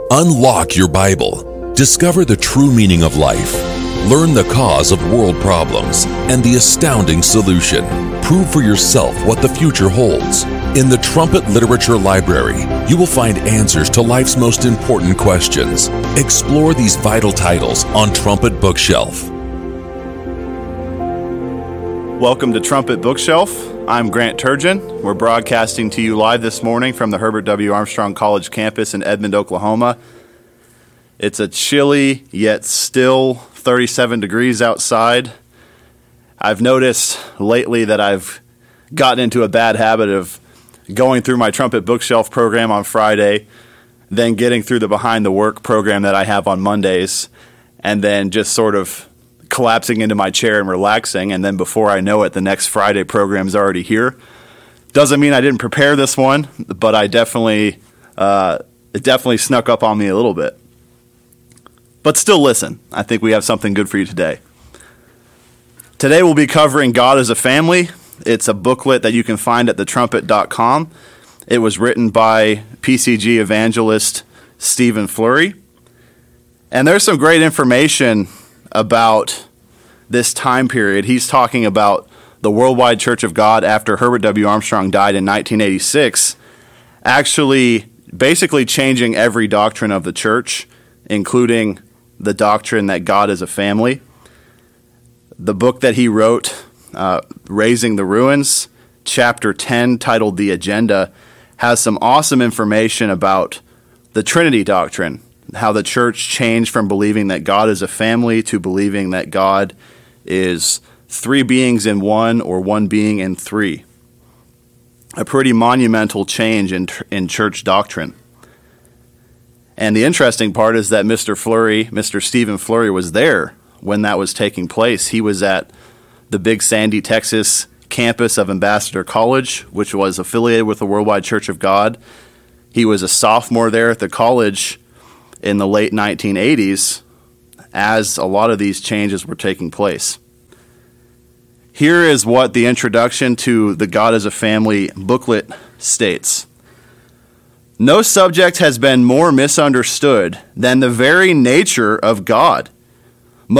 Unlock your Bible. Discover the true meaning of life. Learn the cause of world problems and the astounding solution. Prove for yourself what the future holds. In the Trumpet Literature Library, you will find answers to life's most important questions. Explore these vital titles on Trumpet Bookshelf. Welcome to Trumpet Bookshelf. I'm Grant Turgeon. We're broadcasting to you live this morning from the Herbert W. Armstrong College campus in Edmond, Oklahoma. It's a chilly yet still 37 degrees outside. I've noticed lately that I've gotten into a bad habit of going through my Trumpet Bookshelf program on Friday, then getting through the Behind the Work program that I have on Mondays, and then just sort of collapsing into my chair and relaxing, and then before I know it, the next Friday program's already here. Doesn't mean I didn't prepare this one, but it definitely snuck up on me a little bit. But still listen, I think we have something good for you today. Today we'll be covering God as a Family. It's a booklet that you can find at thetrumpet.com. It was written by PCG evangelist Stephen Flurry. And there's some great information about this time period. He's talking about the Worldwide Church of God after Herbert W. Armstrong died in 1986, actually basically changing every doctrine of the church, including the doctrine that God is a family. The book that he wrote, Raising the Ruins, chapter 10, titled The Agenda, has some awesome information about the Trinity doctrine, how the church changed from believing that God is a family to believing that God is three beings in one or one being in three. A pretty monumental change in church doctrine. And the interesting part is that Mr. Stephen Flurry, was there when that was taking place. He was at the Big Sandy, Texas campus of Ambassador College, which was affiliated with the Worldwide Church of God. He was a sophomore there at the college in the late 1980s, as a lot of these changes were taking place. Here is what the introduction to the God as a Family booklet states. No subject has been more misunderstood than the very nature of God.